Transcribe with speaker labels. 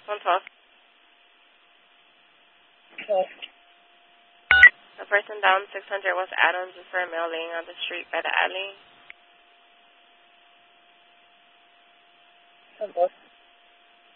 Speaker 1: 112.
Speaker 2: Okay.
Speaker 1: The person down 600 West Adams is for a male laying on the street by the alley.
Speaker 2: 112.